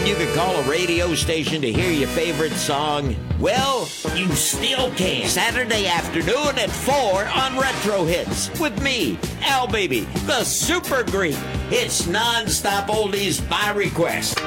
you could call a radio station to hear your favorite song? Well, you still can. Saturday afternoon at 4 on Retro Hits with me, Al Baby, the Super Greek. It's non-stop oldies by request.